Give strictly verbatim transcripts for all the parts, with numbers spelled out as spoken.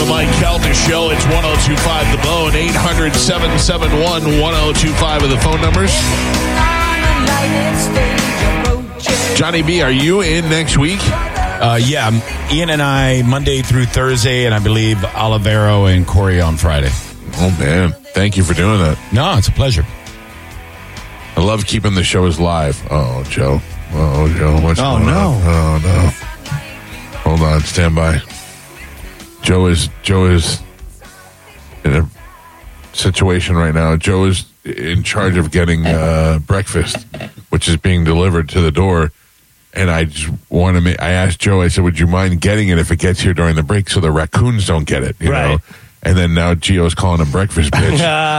the Mike Calta Show. It's one oh two point five The Bone. eight hundred, seven seven one, one oh two five are the phone numbers. Johnny B, are you in next week? Uh, yeah, Ian and I, Monday through Thursday, and I believe Olivero and Corey on Friday. Oh, man. Thank you for doing that. No, it's a pleasure. I love keeping the shows live. Oh, Joe. Oh, Joe. What's oh, going no. on? Oh, no. Hold on. Stand by. Joe is Joe is in a situation right now. Joe is in charge of getting uh, breakfast, which is being delivered to the door. And I just want to make, I asked Joe, I said, would you mind getting it if it gets here during the break so the raccoons don't get it? You right. know? And then now Gio's calling him breakfast bitch.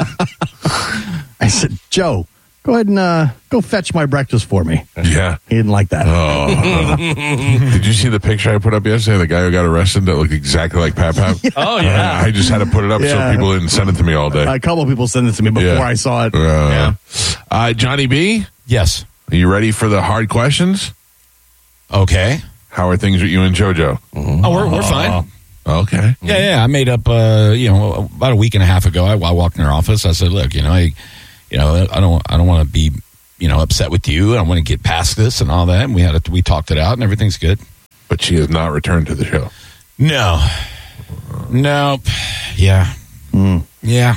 I said, Joe, go ahead and uh, go fetch my breakfast for me. Yeah. He didn't like that. Oh. Did you see the picture I put up yesterday? The guy who got arrested that looked exactly like Pap Pap? Oh, yeah. I, I just had to put it up Yeah. so people didn't send it to me all day. A couple of people sent it to me before Yeah. I saw it. Uh, yeah. uh, Johnny B? Yes. Are you ready for the hard questions? Okay. How are things with you and JoJo? Oh, we're, we're fine. Okay. Yeah, yeah. I made up, uh, you know, about a week and a half ago. I, I walked in her office. I said, "Look, you know, I, you know, I don't, I don't want to be, you know, upset with you. I want to get past this and all that." And we had, a, we talked it out, and everything's good. But she has not returned to the show. No, no, yeah, Mm. yeah,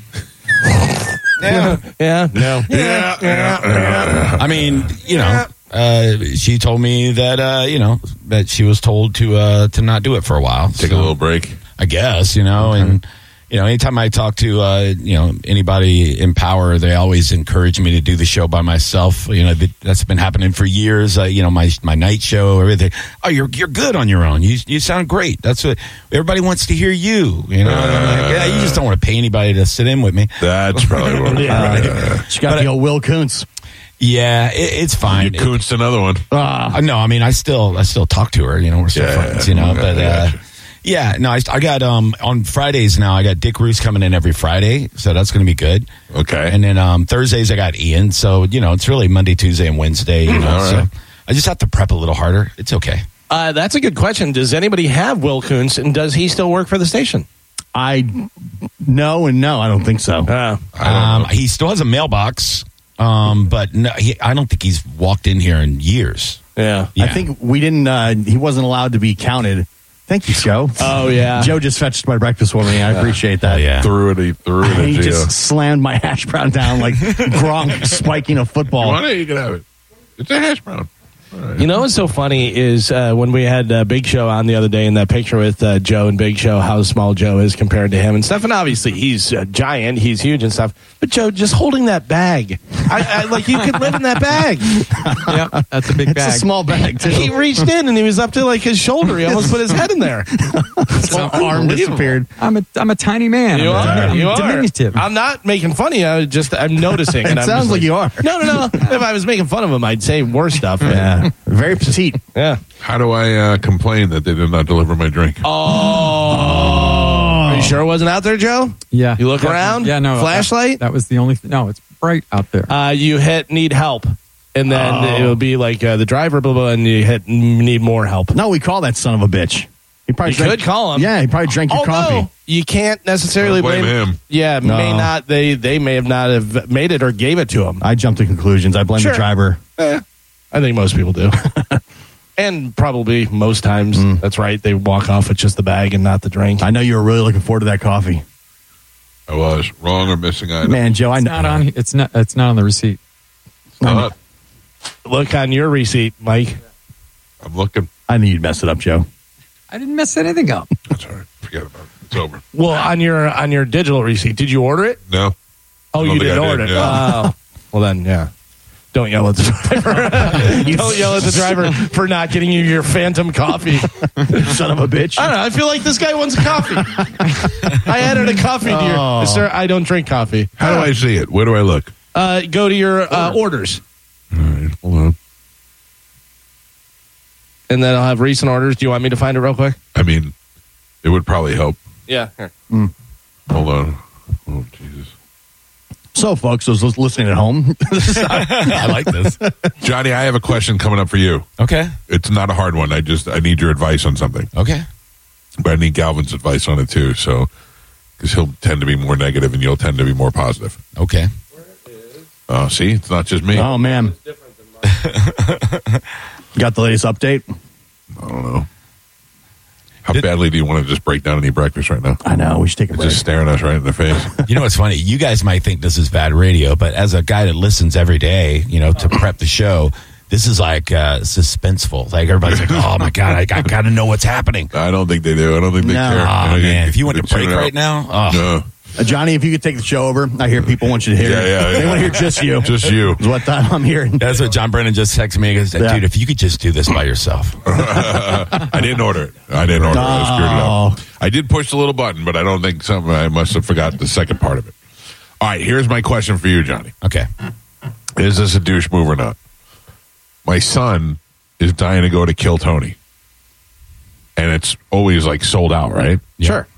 yeah, Yeah. No. Yeah. yeah, yeah. I mean, you know, uh, she told me that, uh, you know, that she was told to, uh, to not do it for a while. Take So, a little break. I guess, you know, Okay. and, you know, anytime I talk to, uh, you know, anybody in power, they always encourage me to do the show by myself. You know, that's been happening for years. Uh, you know, my, my night show, everything. Oh, you're, you're good on your own. You, you sound great. That's what everybody wants to hear you, you know, and I'm like, yeah, you just don't want to pay anybody to sit in with me. That's probably what Yeah, right. uh, She got But the I- old Will Kuntz. Yeah, it, it's You fine. coonsed another one. Ah. Uh, no, I mean, I still, I still talk to her. You know, we're still Yeah, friends. You know, yeah, but I uh, gotcha. yeah, no, I, I got um on Fridays now. I got Dick Roos coming in every Friday, so that's going to be good. Okay. And then um Thursdays I got Ian. So you know, it's really Monday, Tuesday, and Wednesday. You know, All so right. I just have to prep a little harder. It's okay. Uh, that's a good question. Does anybody have Will Kuntz, and does he still work for the station? I no and no, I don't think so. Uh, I don't Um, know. he still has a mailbox, um, but no, he, I don't think he's walked in here in years. yeah. Yeah. I think we didn't, uh, he wasn't allowed to be counted. Thank you, Joe. Oh, yeah. Joe just fetched my breakfast for me. I appreciate that. Oh, yeah. Threw it, he threw it at He Gio. just slammed my hash brown down like Gronk spiking a You football. want it? You can have it. It's a hash brown. You know what's so funny is uh, when we had uh, Big Show on the other day in that picture with uh, Joe and Big Show, how small Joe is compared to him and stuff. And obviously he's uh, giant, he's huge and stuff. But Joe, just holding that bag, I, I, like you could live in that bag. Yeah, that's a big It's bag. a small bag, too. He reached in and he was up to like his shoulder. He almost put his head in there. His arm unbelievable. disappeared. I'm a I'm a tiny man. You I'm, are. I'm You are. diminutive. I'm not making fun of you. I just I'm noticing. It And I'm sounds just like you are. No, no, no. If I was making fun of him, I'd say worse stuff. Yeah. Very petite. Yeah. How do I uh, complain that they did not deliver my drink? Oh. Are you sure it wasn't out there, Joe? Yeah. You look around? Yeah, no. Flashlight? That, that was the only. Th- no, it's bright out there. Uh, you hit need help. And then Oh. it'll be like uh, the driver, blah, blah, and you hit need more help. No, we call that son of a bitch. He probably You drank, could call him. Yeah, he probably drank your Oh, coffee. no. You can't necessarily Don't blame blame him. Yeah, No. may not. They they may have not have made it or gave it to him. I jumped to conclusions. I blame Sure. the driver. Eh, I think most people do. And probably most times, that's right. They walk off with just the bag and not the drink. I know you were really looking forward to that coffee. I was wrong or missing item. Man, Joe, I It's know. not on. It's not. It's not on the receipt. Not. Look on your receipt, Mike. I'm looking. I knew you'd mess it up, Joe. I didn't mess anything up. That's all right. Forget about it. It's over. Well, on your on your digital receipt, did you order it? No. Oh, I you don't think didn't I order did, it. yeah. Oh, well then, yeah. Don't yell at the driver. You don't yell at the driver for not getting you your phantom coffee. Son of a bitch. I don't know. I feel like this guy wants a coffee. I added a coffee to your. Oh. Sir, I don't drink coffee. How do I see it? Where do I look? Uh, go to your uh, orders, All right. Hold on. and then I'll have recent orders. Do you want me to find it real quick? I mean, it would probably help. Yeah. Here. Hold on. Oh, Jesus. So, folks, those those listening at home, I like this. Johnny, I have a question coming up for you. Okay. It's not a hard one. I just, I need your advice on something. Okay. But I need Galvin's advice on it too. So, because he'll tend to be more negative and you'll tend to be more positive. Okay. Oh, see, it's not just me. Oh, man. Got the latest update? I don't know. How Did- badly do you want to just break down and eat breakfast right now? I know. We should take a It's break. just staring us right in the face. You know what's funny? You guys might think this is bad radio, but as a guy that listens every day, you know, to prep the show, this is like uh, suspenseful. Like everybody's like, "Oh my god, I, I got to know what's happening." I don't think they do. I don't think they No. care. Oh I think man, if you want they to break tune it out. right now, oh. No. Uh, Johnny, if you could take the show over, I hear people want you to hear Yeah, it. yeah, They yeah. want to hear just you. Just you. Is what I'm hearing. That's what John Brennan just texted me. He goes, "Dude, Yeah. if you could just do this by yourself." I didn't order it. I didn't order it. I screwed it Oh. up. I did push the little button, but I don't think something. I must have forgot the second part of it. All right, here's my question for you, Johnny. Okay. Is this a douche move or not? My son is dying to go to Kill Tony, and it's always like sold out, right? Yeah. Sure.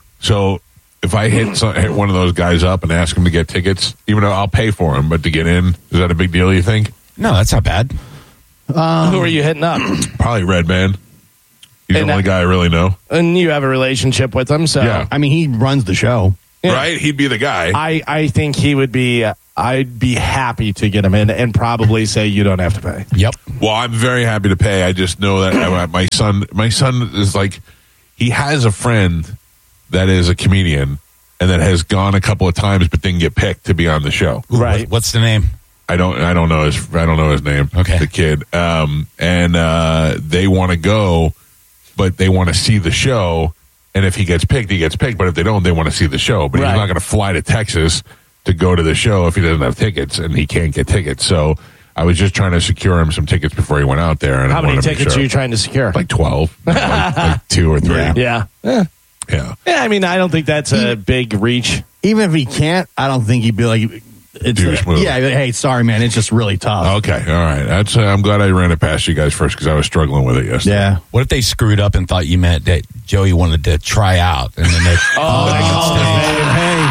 So if I hit, some, hit one of those guys up and ask him to get tickets, even though I'll pay for them, but to get in, is that a big deal? You think? No, that's not bad. Who are you hitting up? Probably Red Man. He's And the only that- guy I really know. And you have a relationship with him, so Yeah. I mean, he runs the show. Yeah. Right? He'd be the guy. I, I think he would be. Uh, I'd be happy to get him in and probably say you don't have to pay. Yep. Well, I'm very happy to pay. I just know that I- my son, my son is like, he has a friend that is a comedian and that has gone a couple of times, but didn't get picked to be on the show. Ooh, Right. what- what's the name? I don't, I don't know his, I don't know his name. Okay. The kid, um, and uh, they want to go, but they want to see the show. And if he gets picked, he gets picked. But if they don't, they want to see the show. But Right. he's not going to fly to Texas to go to the show if he doesn't have tickets, and he can't get tickets. So I was just trying to secure him some tickets before he went out there. And I How many wanted to make tickets sure. are you trying to secure? Like twelve, like, like two or three. Yeah. yeah. yeah. Yeah. Yeah, I mean, I don't think that's a big reach. Even if he can't, I don't think he'd be like, it's Douche move. yeah, hey, sorry, man. It's just really tough. Okay. All right. That's. Uh, I'm glad I ran it past you guys first because I was struggling with it yesterday. Yeah. What if they screwed up and thought you meant that Joey wanted to try out, and then they Oh, they called his name.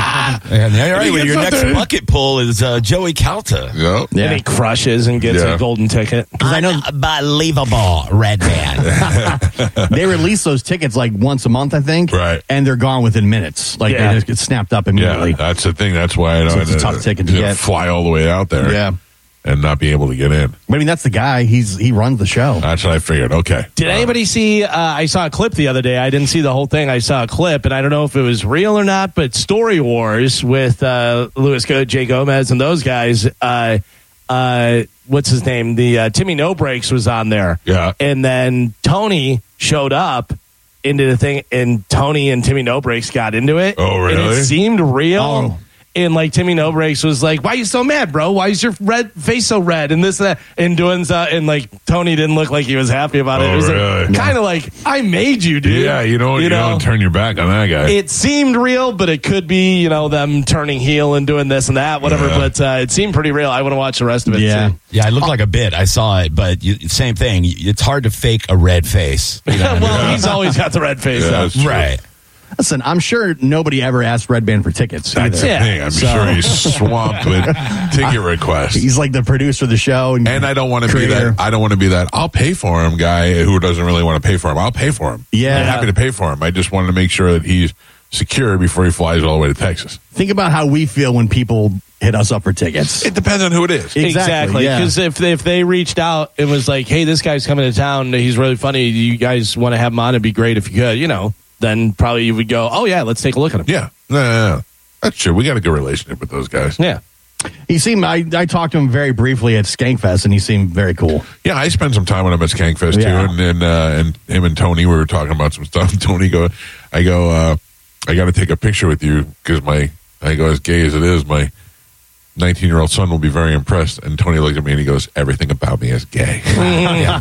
and all right, He well, gets your up next there. bucket pull is uh, Joey Calta. Yep. Yeah. And he crushes and gets Yeah. a golden ticket. Because I know Unbelievable, Red Man. they release those tickets like once a month, I think. Right. And they're gone within minutes. Like Yeah. they just get snapped up Yeah. immediately. That's the thing. That's why I So don't. it's a tough ticket to get. Fly all the way out there. Yeah. And not be able to get in. I mean, that's the guy. He's he runs the show. That's what I figured. Okay. Did anybody see? Uh, I saw a clip the other day. I didn't see the whole thing. I saw a clip, and I don't know if it was real or not. But Story Wars with uh, Louis Go- Jay Gomez and those guys. Uh, uh, what's his name? The uh, Timmy No Breaks was on there. Yeah. And then Tony showed up into the thing, and Tony and Timmy No Breaks got into it. Oh, And really? it seemed real. Oh. And like Timmy No Breaks was like, "Why are you so mad, bro? Why is your red face so red?" And this and that. And doing so, and like Tony didn't look like he was happy about it. Oh, It was really? like, kind of like, "I made you, dude." Yeah. You don't. You, don't turn your back on that guy. It seemed real, but it could be, you know, them turning heel and doing this and that, whatever. Yeah. But uh, it seemed pretty real. I want to watch the rest of it. Yeah. too. Yeah, it looked like a bit. I saw it, but you, same thing. It's hard to fake a red face. You know what I mean? Well, he's always got the red face. Yeah, though. that's true. Right. Listen, I'm sure nobody ever asked Red Band for tickets. That's either. the Yeah. thing. I'm So- sure he's swamped with ticket requests. He's like the producer of the show, and, And I don't want to be creator. that. I don't want to be that. I'll pay for him guy who doesn't really want to pay for him. I'll pay for him. Yeah. I'm happy to pay for him. I just wanted to make sure that he's secure before he flies all the way to Texas. Think about how we feel when people hit us up for tickets. It depends on who it is. Exactly, Exactly. yeah. Because if, if they reached out and was like, "Hey, this guy's coming to town. He's really funny. You guys want to have him on? It'd be great if you could," you know, then probably you would go, "Oh, yeah, let's take a look at him." Yeah, no, no, no. That's true. We got a good relationship with those guys. Yeah. He seemed. I, I talked to him very briefly at Skankfest, and he seemed very cool. Yeah, I spent some time with him at Skankfest too, Yeah. and and, uh, and him and Tony, we were talking about some stuff. Tony go, I go, uh, I got to take a picture with you because my, I go, as gay as it is, my nineteen year old son will be very impressed. And Tony looked at me and he goes, everything about me is gay. Yeah.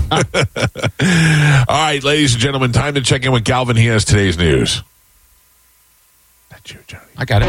All right, ladies and gentlemen, time to check in with Galvin. He has today's news. That's you, Johnny. I got it.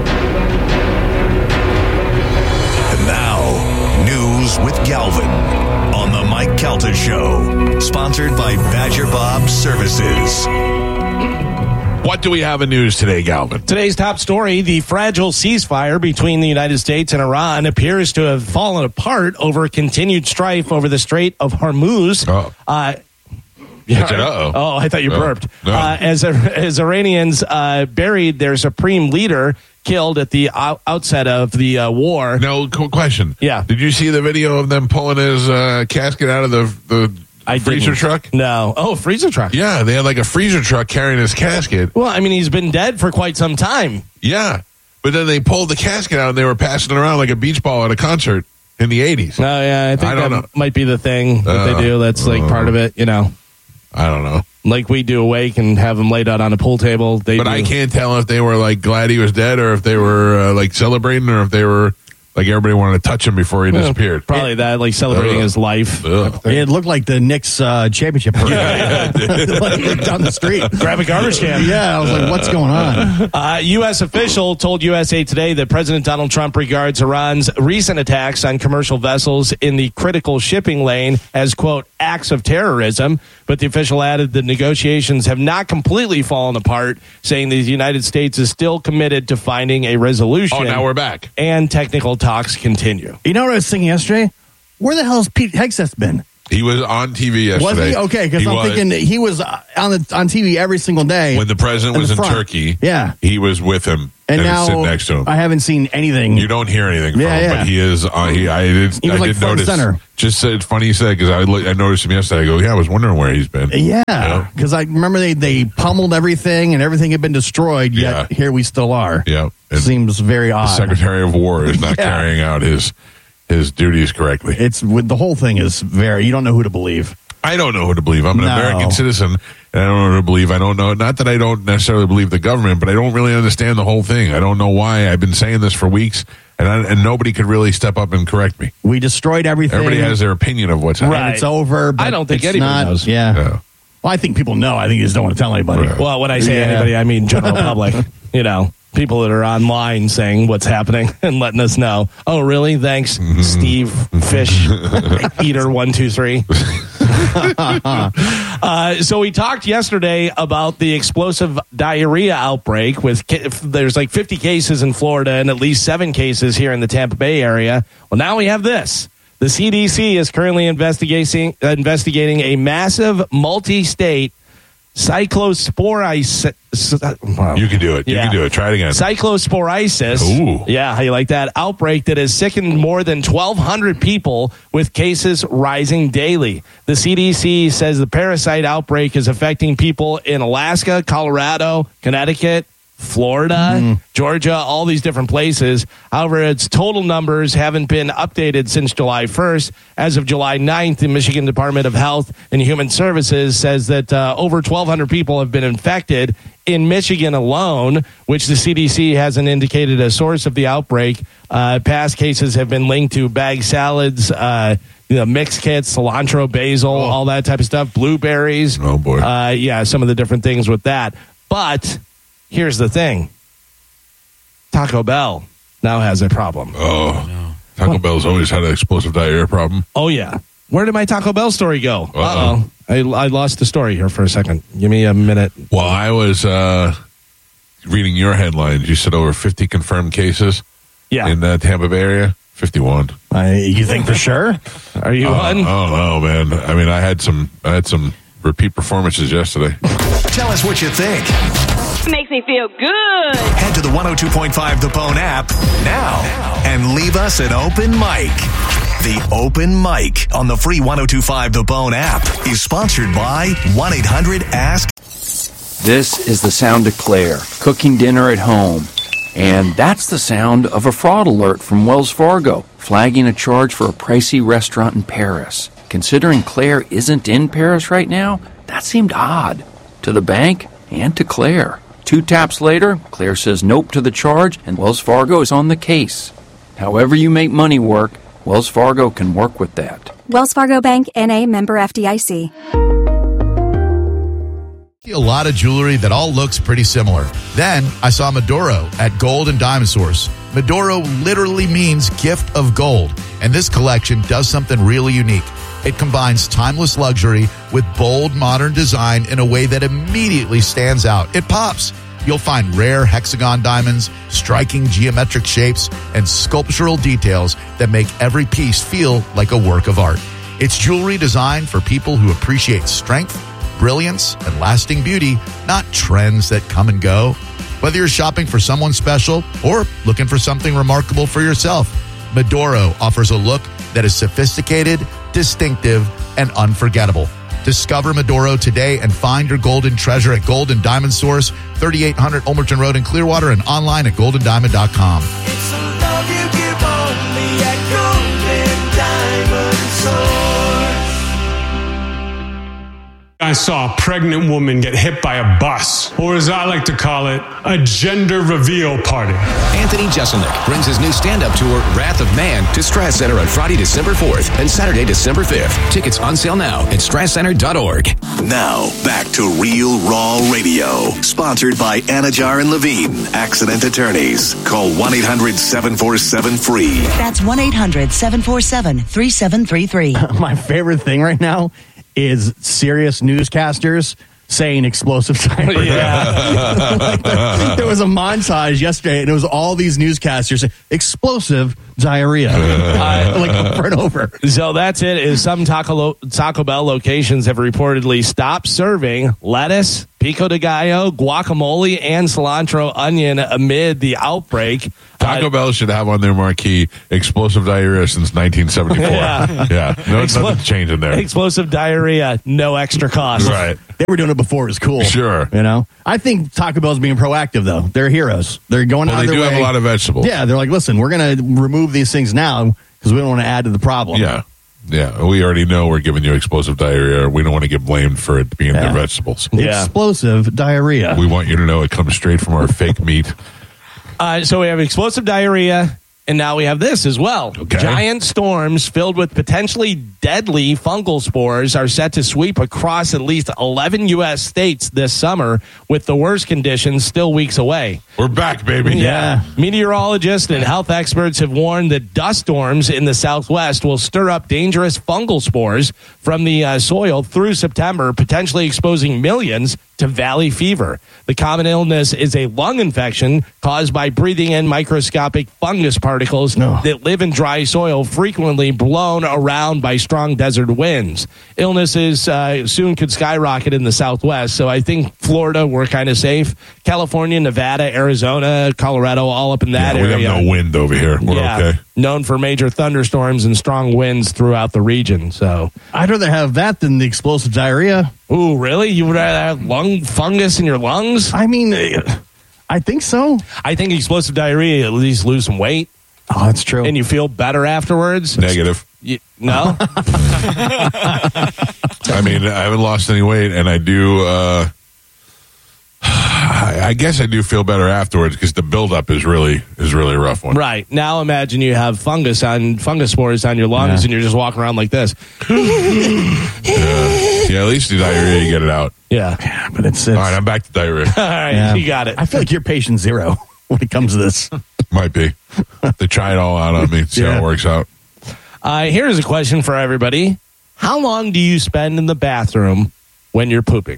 And now, news with Galvin on the Mike Calta Show, sponsored by Badger Bob Services. What do we have in news today, Galvin? Today's top story, the fragile ceasefire between the United States and Iran appears to have fallen apart over continued strife over the Strait of Hormuz. Oh. Uh, I said, uh-oh. Oh, I thought you No. burped. No. Uh, as, as Iranians uh, buried their supreme leader killed at the out- outset of the uh, war. No, qu- question. Yeah. Did you see the video of them pulling his uh, casket out of the, the I freezer didn't. truck? No. Oh, freezer truck. Yeah, they had like a freezer truck carrying his casket. Well, I mean, he's been dead for quite some time. Yeah. But then they pulled the casket out and they were passing it around like a beach ball at a concert in the eighties. No, yeah, I think I don't that know. might be the thing that Uh, they do. That's like uh, part of it, you know. I don't know. Like we do awake and have him laid out on a pool table. They But do. I can't tell if they were like glad he was dead or if they were uh, like celebrating or if they were like everybody wanted to touch him before he disappeared. Probably that, like celebrating Ugh. his life. Ugh. It looked like the Knicks uh, championship parade. Like, down the street. Grab a garbage can. Yeah, I was like, what's going on? Uh, U S official told U S A Today that President Donald Trump regards Iran's recent attacks on commercial vessels in the critical shipping lane as, quote, acts of terrorism. But the official added the negotiations have not completely fallen apart, saying the United States is still committed to finding a resolution. Oh, now we're back. And technical talks continue. You know what I was thinking yesterday? Where the hell has Pete Hegseth been? He was on T V yesterday. Was he? Okay, because He I'm was. thinking that he was uh, on the on T V every single day. When the president in was the in front. Turkey, Yeah. he was with him And and, now sitting next to him. I haven't seen anything. You don't hear anything from Yeah, him, yeah. but he is. Uh, he, I did. He was, I like, did front and notice. center. Just it's funny you said because I look, I noticed him yesterday. I go, yeah, I was wondering where he's been. Yeah, Yeah. because I remember they, they pummeled everything and everything had been destroyed, yet Yeah. here we still are. Yeah, and Seems very the odd. Secretary of War is not Yeah. carrying out his his duties correctly. It's with the whole thing is very. You don't know who to believe. I don't know who to believe. I'm an No. American citizen, and I don't know who to believe. I don't know. Not that I don't necessarily believe the government, but I don't really understand the whole thing. I don't know why. I've been saying this for weeks, and I, and nobody could really step up and correct me. We destroyed everything. Everybody has their opinion of what's happening. and it's over. But I don't think it's anybody not, knows. Yeah. Yeah. Well, I think people know. I think you just don't want to tell anybody. Right. Well, when I say Yeah. anybody, I mean general public. You know, people that are online saying what's happening and letting us know. Oh, really? Thanks, Steve Fish Eater one two three. uh, so we talked yesterday about the explosive diarrhea outbreak. With ca- there's like fifty cases in Florida and at least seven cases here in the Tampa Bay area. Well, now we have this. The C D C is currently investigating investigating a massive multi-state cyclosporisis. You can do it. You Yeah. can do it. Try it again. Cyclosporisis. Ooh. Yeah, how you like that? Outbreak that has sickened more than twelve hundred people with cases rising daily. The C D C says the parasite outbreak is affecting people in Alaska, Colorado, Connecticut, Florida, Georgia, all these different places. However, its total numbers haven't been updated since July first. As of July ninth, the Michigan Department of Health and Human Services says that uh, over twelve hundred people have been infected in Michigan alone, which the C D C hasn't indicated a source of the outbreak. Uh, past cases have been linked to bag salads, uh, you know, mix kits, cilantro, basil, all that type of stuff, blueberries. Oh, boy. Uh, yeah, some of the different things with that. But here's the thing. Taco Bell now has a problem. Oh, Taco Bell's always had an explosive diarrhea problem. Oh, yeah. Where did my Taco Bell story go? Uh-oh. Uh-oh. I, I lost the story here for a second. Give me a minute. Well, I was uh, reading your headlines. You said over fifty confirmed cases Yeah. in the Tampa Bay area. fifty-one. I, you think for sure? Are you Uh, on? I don't know, man. I mean, I had some, I had some repeat performances yesterday. Tell us what you think. Makes me feel good. Head to the one oh two point five The Bone app now and leave us an open mic. The Open Mic on the free one oh two point five The Bone app is sponsored by one eight hundred ask. This is the sound of Claire cooking dinner at home. And that's the sound of a fraud alert from Wells Fargo, flagging a charge for a pricey restaurant in Paris. Considering Claire isn't in Paris right now, that seemed odd. To the bank and to Claire. Two taps later, Claire says nope to the charge, and Wells Fargo is on the case. However you make money work, Wells Fargo can work with that. Wells Fargo Bank, N A, member F D I C. A lot of jewelry that all looks pretty similar. Then I saw Maduro at Gold and Diamond Source. Maduro literally means gift of gold, and this collection does something really unique. It combines timeless luxury with bold modern design in a way that immediately stands out. It pops. You'll find rare hexagon diamonds, striking geometric shapes, and sculptural details that make every piece feel like a work of art. It's jewelry designed for people who appreciate strength, brilliance and lasting beauty, not trends that come and go. Whether you're shopping for someone special or looking for something remarkable for yourself, Medoro offers a look that is sophisticated, distinctive, and unforgettable. Discover Medoro today and find your golden treasure at Gold and Diamond Source, thirty-eight hundred Olmerton Road in Clearwater, and online at golden diamond dot com. It's a love you give only at Golden Diamond Source. I saw a pregnant woman get hit by a bus, or as I like to call it, a gender reveal party. Anthony Jeselnik brings his new stand-up tour, Wrath of Man, to Strass Center on Friday, December fourth and Saturday, December fifth. Tickets on sale now at strass center dot org. Now, back to Real Raw Radio, sponsored by Anajar and Levine, Accident Attorneys. Call one eight hundred seven four seven free. That's one eight hundred seven four seven three seven three three. My favorite thing right now is serious newscasters saying explosive diarrhea. Yeah. Like there, there was a montage yesterday, and it was all these newscasters saying explosive diarrhea, uh, like over and over. So that's it. Is some Taco Lo- Taco Bell locations have reportedly stopped serving lettuce, pico de gallo, guacamole, and cilantro onion amid the outbreak. Taco Uh, Bell should have on their marquee explosive diarrhea since nineteen seventy-four. Yeah. yeah. No, Explo- nothing's changing there. Explosive diarrhea, no extra cost. Right. They were doing it before it was cool. Sure. You know? I think Taco Bell's being proactive, though. They're heroes. They're going Well, out they of their do way. have a lot of vegetables. Yeah, they're like, listen, we're going to remove these things now because we don't want to add to the problem. Yeah. Yeah. We already know we're giving you explosive diarrhea. We don't want to get blamed for it being Yeah. the vegetables. Yeah. Explosive diarrhea. We want you to know it comes straight from our fake meat. Uh, so we have explosive diarrhea, and now we have this as well. Okay. Giant storms filled with potentially deadly fungal spores are set to sweep across at least eleven U S states this summer, with the worst conditions still weeks away. We're back, baby. Yeah. Meteorologists and health experts have warned that dust storms in the southwest will stir up dangerous fungal spores from the uh, soil through September, potentially exposing millions to valley fever. The common illness is a lung infection caused by breathing in microscopic fungus particles No. that live in dry soil, frequently blown around by strong desert winds. Illnesses uh, soon could skyrocket in the southwest, so I think Florida, we're kind of safe. California, Nevada, Arizona, Colorado, all up in that Yeah, we area. have no wind over here. We're yeah, okay. known for major thunderstorms and strong winds throughout the region. So, I'd rather have that than the explosive diarrhea. ooh, really? You would rather have lung fungus in your lungs? I mean, uh, I think so. I think explosive diarrhea, at least lose some weight, Oh, that's true. and you feel better afterwards. Negative. You, no? I mean, I haven't lost any weight, and I do. Uh, I I guess I do feel better afterwards because the buildup is really is really a rough one. Right. Now imagine you have fungus on fungus spores on your lungs, Yeah. and you're just walking around like this. Yeah. yeah, at least the diarrhea, you get it out. Yeah. Yeah, but it's, it's All right, I'm back to diarrhea. All right, yeah. you got it. I feel like you're patient zero when it comes to this. Might be. They try it all out on me, see how Yeah. it works out. Uh, here's a question for everybody. How long do you spend in the bathroom when you're pooping?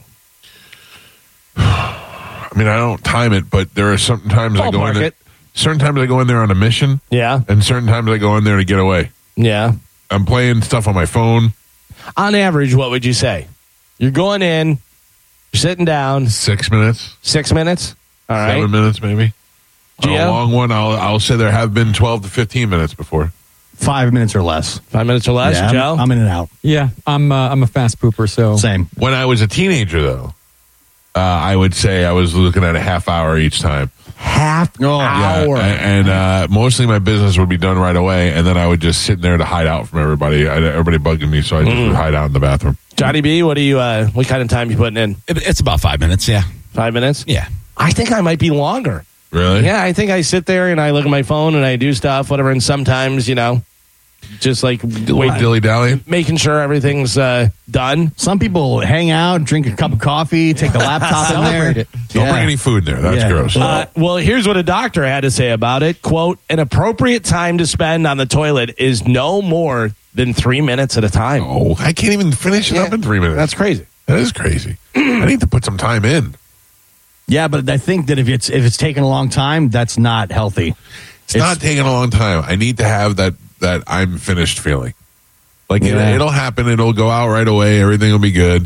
I mean, I don't time it, but there are certain times I go Ballpark in there. it. Certain times I go in there on a mission, Yeah. and certain times I go in there to get away. Yeah. I'm playing stuff on my phone. On average, what would you say? You're going in, you're sitting down, Six minutes, six minutes. All right. seven minutes, maybe. On a Gio? long one, I'll I'll say there have been twelve to fifteen minutes before. Five minutes or less. Five minutes or less, Yeah, I'm- Joe? I'm in and out. Yeah, I'm uh, I'm a fast pooper, so Same. When I was a teenager, though, uh, I would say I was looking at a half hour each time. Half Yeah, hour. and, and uh, mostly my business would be done right away, and then I would just sit there to hide out from everybody. I, everybody bugging me, so I just would hide out in the bathroom. Johnny B, what do you? Uh, what kind of time you putting in? It- It's about five minutes, yeah. Five minutes? Yeah. I think I might be longer. Really? Yeah, I think I sit there and I look at my phone and I do stuff, whatever. And sometimes, you know, just like Wait, dilly dally. making sure everything's uh, done. Some people hang out, drink a cup of coffee, take the laptop in there. Celebrate it. Don't Yeah. bring any food there. That's Yeah. gross. Uh, well, here's what a doctor had to say about it. Quote, an appropriate time to spend on the toilet is no more than three minutes at a time. Oh, I can't even finish it Yeah. up in three minutes. That's crazy. That is crazy. I need to put some time in. Yeah, but I think that if it's if it's taking a long time, that's not healthy. It's, not taking a long time. I need to have that that I'm finished feeling. Like Yeah. it, it'll happen. It'll go out right away. Everything will be good.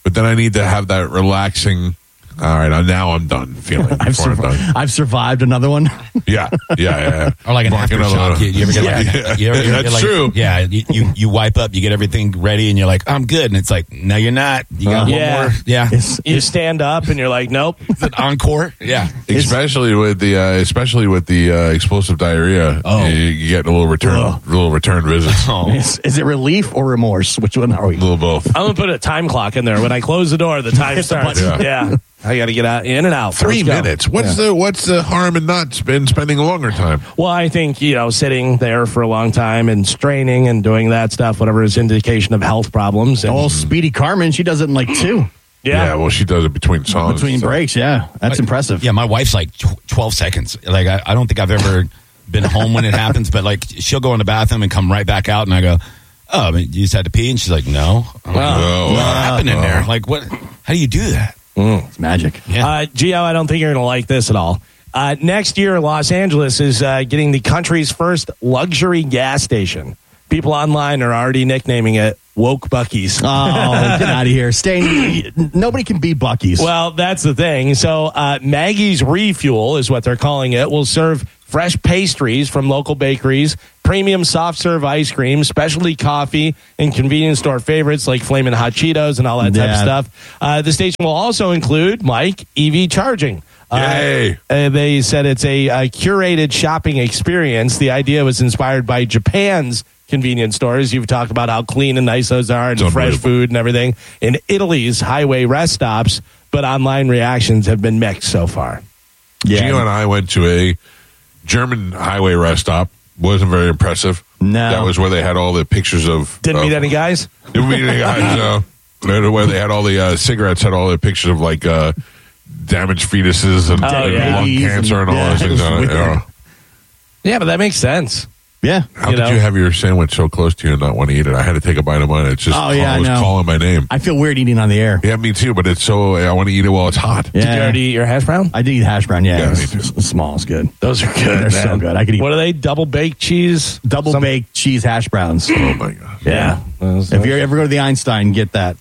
but then I need to have that relaxing. All right, now I'm done feeling. I've, before I'm survi- done. I've survived another one. Yeah, yeah, yeah. yeah. Or like an Mark another aftershock. one. You, you ever get like, Yeah. you ever, you ever That's get like, true. Yeah, you, you you wipe up, you get everything ready, and you're like, I'm good. And it's like, no, you're not. You got Uh, one yeah. more. Yeah. It's, You stand up and you're like, nope. It's an encore. Yeah. Especially with the, uh, especially with the uh, explosive diarrhea, Oh. you, you get a little return, Ugh. little return visits. Oh. is, is it relief or remorse? Which one are we? A little both. I'm going to put a time clock in there. When I close the door, the time Hit the starts. button. Yeah. I got to get out, in and out. Three Let's go. minutes. What's the what's the harm in not spend, spending a longer time? Well, I think, you know, sitting there for a long time and straining and doing that stuff, whatever is indication of health problems. And, Oh, Speedy Carmen, she does it in like two yeah. well, she does it between songs. between so. breaks. Yeah, that's impressive. Yeah, my wife's like tw- twelve seconds. Like, I, I don't think I've ever been home when it happens, but like, she'll go in the bathroom and come right back out, and I go, oh, I mean, you just had to pee? And she's like, no. I'm like, Oh, what wow. happened in there? Like, what? How do you do that? It's magic. Yeah. Uh, Gio, I don't think you're going to like this at all. Uh, next year, Los Angeles is uh, getting the country's first luxury gas station. People online are already nicknaming it Woke Buc-ee's. Oh, get out of here. Stay. Nobody can beat Buc-ee's. Well, that's the thing. So uh, Maggie's Refuel is what they're calling it. Will serve fresh pastries from local bakeries, premium soft serve ice cream, specialty coffee, and convenience store favorites like Flamin' Hot Cheetos and all that type of Yeah. stuff. Uh, the station will also include, Mike, E V charging. Yay. Uh, uh, they said it's a, uh curated shopping experience. The idea was inspired by Japan's convenience stores. You've talked about how clean and nice those are and It's fresh unbelievable. food and everything. In Italy's highway rest stops, but online reactions have been mixed so far. yeah. Gio and I went to a German highway rest stop. Wasn't very impressive. No. That was where they had all the pictures of. Didn't of, meet any guys? Didn't meet any guys. No. Where they had all the uh, cigarettes, had all the pictures of like uh, damaged fetuses and, Oh, and yeah. lung cancer and all Yeah, those it things was on it. weird. You know. Yeah, but that makes sense. Yeah. How You did know? you have your sandwich so close to you and not want to eat it? I had to take a bite of mine. It's just Oh, yeah, it I was know. calling my name. I feel weird eating on the air. Yeah, me too. But it's so I want to eat it while it's hot. Yeah. Did you already eat your hash brown? I did eat hash brown. Yeah, Yeah, it's, me too. it's small. It's good. Those are good. They're so man. good. I could eat What are they? Double baked cheese? double Some- baked cheese hash browns. Oh my god. Yeah. Those- If you ever go to the Einstein, get that.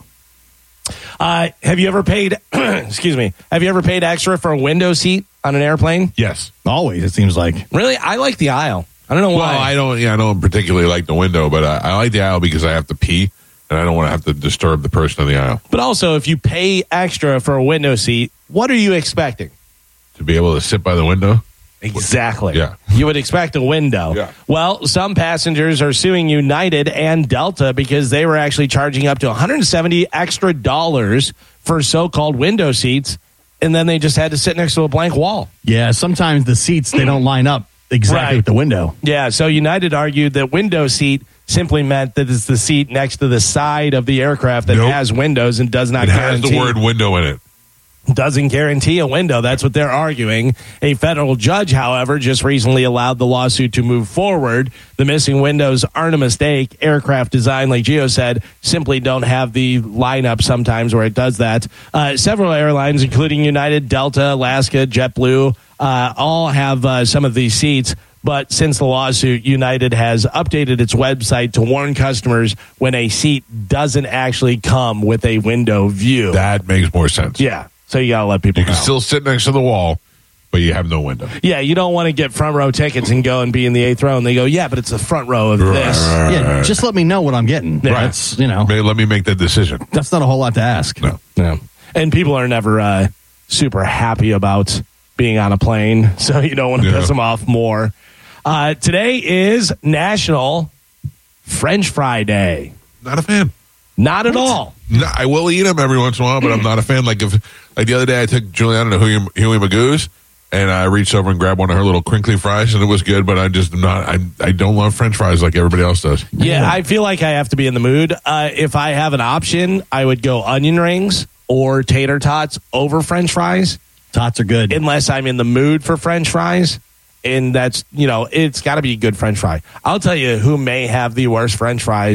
Uh, have you ever paid? excuse me. Have you ever paid extra for a window seat on an airplane? Yes. Always, it seems like. Really, I like the aisle. I don't know Well, why. I don't. Yeah, I don't particularly like the window, but I, I like the aisle because I have to pee, and I don't want to have to disturb the person in the aisle. But also, if you pay extra for a window seat, what are you expecting? To be able to sit by the window. Exactly. Yeah. You would expect a window. Yeah. Well, some passengers are suing United and Delta because they were actually charging up to one hundred seventy extra dollars for so-called window seats, and then they just had to sit next to a blank wall. Yeah, sometimes the seats, they don't line up exactly Right. with the window. Yeah, so United argued that window seat simply meant that it's the seat next to the side of the aircraft that Nope. has windows and does not It has guarantee the word window in it. doesn't guarantee a window. That's what they're arguing. A federal judge, however, just recently allowed the lawsuit to move forward. The missing windows aren't a mistake. Aircraft design, like Gio said, simply don't have the lineup sometimes where it does that. Uh, several airlines, including United, Delta, Alaska, JetBlue, uh, all have uh, some of these seats. But since the lawsuit, United has updated its website to warn customers when a seat doesn't actually come with a window view. That makes more sense. Yeah. So you got to let people You can know. still sit next to the wall, but you have no window. Yeah, you don't want to get front row tickets and go and be in the eighth row, and they go, yeah, but it's the front row of this. Yeah, just let me know what I'm getting. Yeah. That's, you know, May- Let me make that decision. that's not a whole lot to ask. No. Yeah. And people are never uh, super happy about being on a plane, so you don't want to Yeah. piss them off more. Uh, today is National French Fry Day. Not a fan. Not at all. No, I will eat them every once in a while, but I'm not a fan. Like if, like the other day, I took Juliana to Huey, Huey Magoo's, and I reached over and grabbed one of her little crinkly fries, and it was good. But I just am not. I I don't love French fries like everybody else does. Yeah, I feel like I have to be in the mood. Uh, if I have an option, I would go onion rings or tater tots over French fries, Tots are good. unless I'm in the mood for French fries. And that's, you know, it's got to be a good French fry. I'll tell you who may have the worst French fries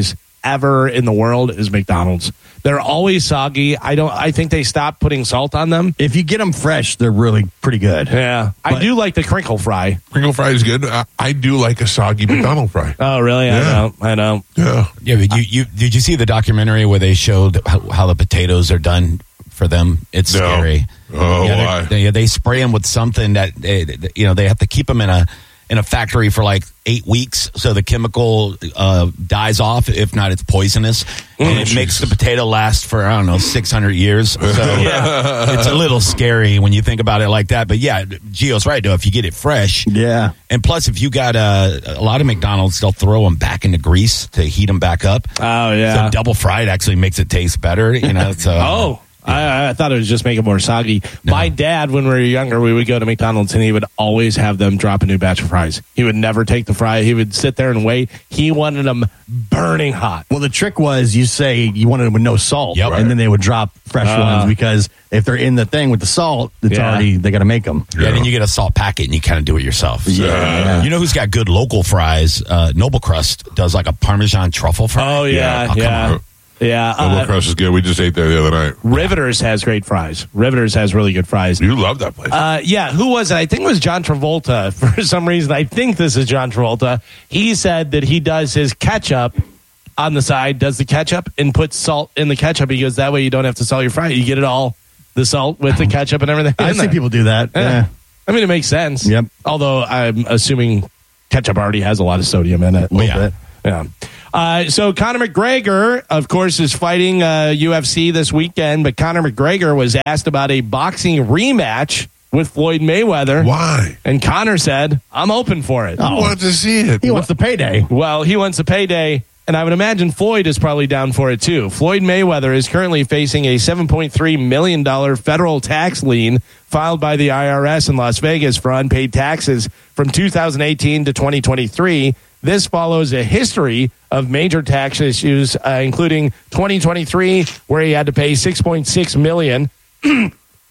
ever in the world is McDonald's. They're always soggy. I don't. I think they stopped putting salt on them. If you get them fresh, they're really pretty good. Yeah, But- I do like the crinkle fry. Crinkle fry is good. I, I do like a soggy McDonald's fry. Oh, really? Yeah. I know. I know. Yeah. Yeah, but you, you did you see the documentary where they showed how, how the potatoes are done for them? It's No. scary. Oh, yeah, why? they, they, they spray them with something that they, you know they have to keep them in a in a factory for like eight weeks, so the chemical uh, dies off. If not, it's poisonous, and Oh, it makes Jesus. the potato last for I don't know six hundred years. So it's a little scary when you think about it like that. But yeah, Gio's right though. If you get it fresh, Yeah. and plus if you got uh, a lot of McDonald's, they'll throw them back into grease to heat them back up. Oh yeah. So double fried actually makes it taste better. You know. So Oh, I, I thought it was just make it more soggy. My dad, when we were younger, we would go to McDonald's and he would always have them drop a new batch of fries. He would never take the fry. He would sit there and wait. He wanted them burning hot. Well, the trick was you say you wanted them with no salt, Yep. and then they would drop fresh Uh. ones because if they're in the thing with the salt, it's Yeah. already they got to make them. Yeah, then you get a salt packet and you kind of do it yourself. So, Yeah. You know who's got good local fries? Uh, Noble Crust does like a Parmesan truffle fry. Oh yeah, Oh, come yeah, on. yeah. Double Uh, crust is good. We just ate there the other night. Riveters has great fries. Riveters has really good fries. You love that place. Uh, yeah, who was it? I think it was John Travolta. For some reason, I think this is John Travolta. He said that he does his ketchup on the side, does the ketchup, and puts salt in the ketchup. He goes, that way you don't have to salt your fry. You get it all, the salt with the ketchup and everything. I in see there. people do that. Yeah. Yeah. I mean, it makes sense. Yep. Although I'm assuming ketchup already has a lot of sodium in it. A little yeah. bit. Yeah. Uh, so Conor McGregor, of course, is fighting uh, U F C this weekend, but Conor McGregor was asked about a boxing rematch with Floyd Mayweather. Why? And Conor said, I'm open for it. I want to see it. He wants the payday. Well, he wants a payday, and I would imagine Floyd is probably down for it too. Floyd Mayweather is currently facing a seven point three million dollars federal tax lien filed by the I R S in Las Vegas for unpaid taxes from two thousand eighteen to twenty twenty-three. This follows a history of major tax issues, uh, including twenty twenty-three, where he had to pay six point six million dollars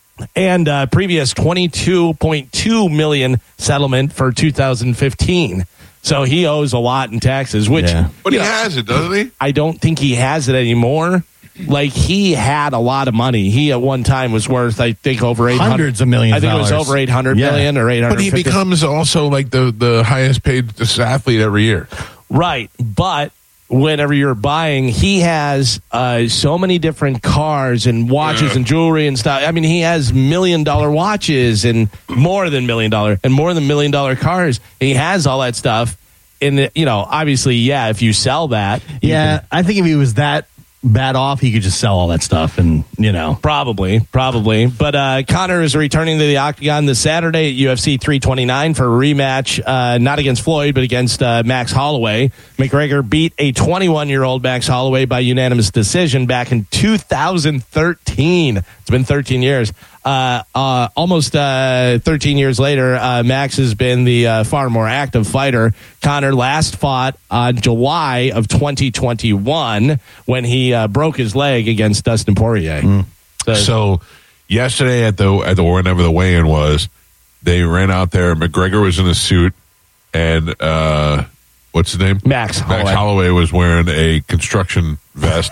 and uh, previous twenty-two point two million dollars settlement for two thousand fifteen. So he owes a lot in taxes, which Yeah. But he you know, has it, doesn't he? I don't think he has it anymore. Like, he had a lot of money. He at one time was worth, I think, over eight hundred Hundreds of millions I think it was dollars. over eight hundred Yeah. million or eight hundred. But he becomes also like the, the highest paid athlete every year. right. But whenever you're buying, he has uh, so many different cars and watches Yeah. and jewelry and stuff. I mean, he has million dollar watches and more than million dollar and more than million dollar cars. He has all that stuff. And, you know, obviously, yeah, if you sell that, you Yeah, can- I think if he was that bad off, he could just sell all that stuff and, you know. Probably, probably. But uh, Conor is returning to the octagon this Saturday at U F C three twenty-nine for a rematch, uh, not against Floyd, but against uh, Max Holloway. McGregor beat a twenty-one-year-old Max Holloway by unanimous decision back in two thousand thirteen. It's been thirteen years. Uh, uh, almost uh, thirteen years later, uh, Max has been the uh, far more active fighter. Conor last fought on July of twenty twenty-one when he uh, broke his leg against Dustin Poirier. So, So yesterday at the at the whenever the weigh-in was, they ran out there. McGregor was in a suit, and uh, what's his name? Max Holloway. Max Holloway was wearing a construction vest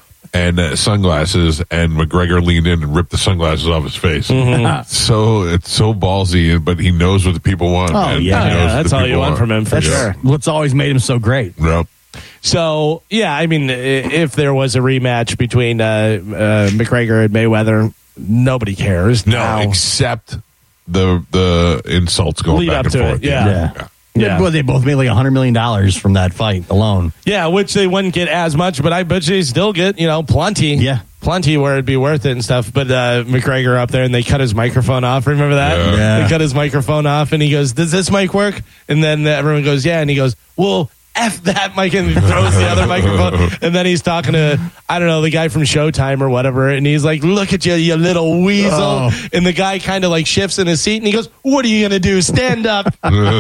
and uh, sunglasses, and McGregor leaned in and ripped the sunglasses off his face. Mm-hmm. So it's so ballsy, but he knows what the people want. Oh, and yeah. he knows Yeah, what that's the all people you want from him, for That's sure. what's always made him so great. Yep. So, yeah, I mean, i- if there was a rematch between uh, uh, McGregor and Mayweather, nobody cares. No, now. except the the insults going Lead back up and to forth. it, yeah. Yeah. Yeah. Well, they both made like one hundred million dollars from that fight alone. Yeah, which they wouldn't get as much, but I bet they still get, you know, plenty. Yeah. Plenty where it'd be worth it and stuff. But uh, McGregor up there and they cut his microphone off. Remember that? Yeah. Yeah. They cut his microphone off and he goes, does this mic work? And then everyone goes, yeah. And he goes, well, F that mic, and he throws the other microphone. And then he's talking to, I don't know, the guy from Showtime or whatever. And he's like, look at you, you little weasel. Oh. And the guy kind of like shifts in his seat and he goes, what are you going to do? Stand up.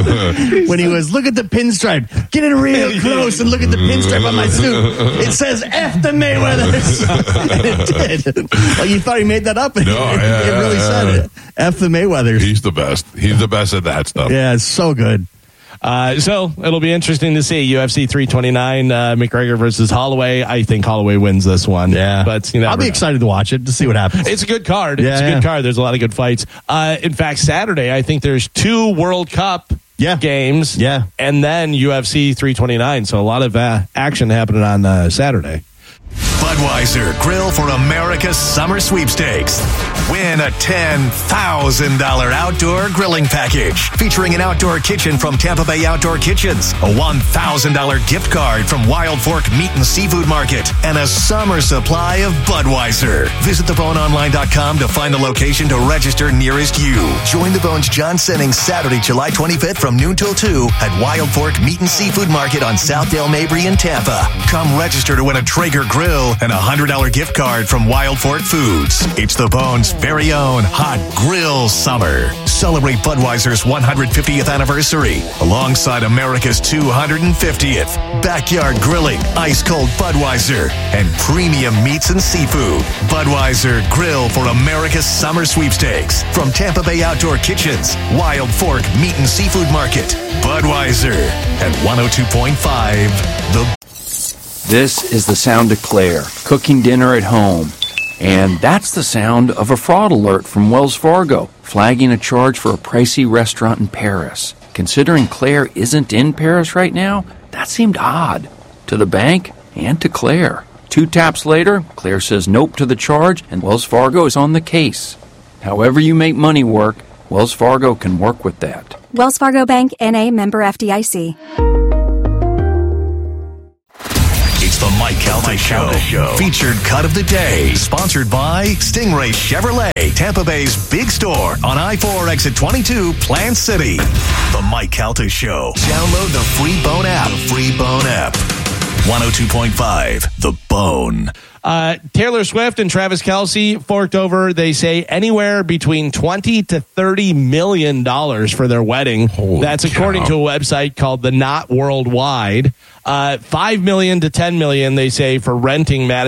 When he was, look at the pinstripe. Get in real close and look at the pinstripe on my suit. It says F the Mayweathers. And it did. Like you thought he made that up. And No, it, yeah, it really yeah, said yeah. it. F the Mayweathers. He's the best. He's the best at that stuff. Yeah, it's so good. Uh, so it'll be interesting to see U F C three twenty-nine, uh, McGregor versus Holloway. I think Holloway wins this one. Yeah, but you never I'll be know. excited to watch it to see what happens. It's a good card. Yeah, it's a yeah. good card. There's a lot of good fights. Uh, in fact, Saturday I think there's two World Cup yeah. games. Yeah, and then U F C three twenty-nine. So a lot of uh, action happening on uh, Saturday. Budweiser Grill for America's Summer Sweepstakes. Win a ten thousand dollars outdoor grilling package featuring an outdoor kitchen from Tampa Bay Outdoor Kitchens, a one thousand dollars gift card from Wild Fork Meat and Seafood Market, and a summer supply of Budweiser. Visit the bone online dot com to find the location to register nearest you. Join the Bones John Sennings Saturday, July twenty-fifth from noon till two at Wild Fork Meat and Seafood Market on Southdale Mabry in Tampa. Come register to win a Traeger grill and a one hundred dollars gift card from Wild Fork Foods. It's the Bones' very own hot grill summer. Celebrate Budweiser's one hundred fiftieth anniversary alongside America's two hundred fiftieth. Backyard grilling, ice cold Budweiser, and premium meats and seafood. Budweiser Grill for America's Summer Sweepstakes from Tampa Bay Outdoor Kitchens, Wild Fork Meat and Seafood Market. Budweiser at one oh two point five The This is the sound of Claire, cooking dinner at home. And that's the sound of a fraud alert from Wells Fargo, flagging a charge for a pricey restaurant in Paris. Considering Claire isn't in Paris right now, that seemed odd. To the bank and to Claire. Two taps later, Claire says nope to the charge, and Wells Fargo is on the case. However you make money work, Wells Fargo can work with that. Wells Fargo Bank, N A, member F D I C. It's the Mike Calta Show. Show. Featured cut of the day. Sponsored by Stingray Chevrolet, Tampa Bay's big store on I four exit twenty-two, Plant City. The Mike Calta Show. Download the free Bone app. The free Bone app. one oh two point five The Bone. Uh, Taylor Swift and Travis Kelce forked over, they say, anywhere between twenty to thirty million dollars for their wedding. Holy That's according cow. to a website called The Knot Worldwide. Uh, five million to ten million, they say, for renting Madison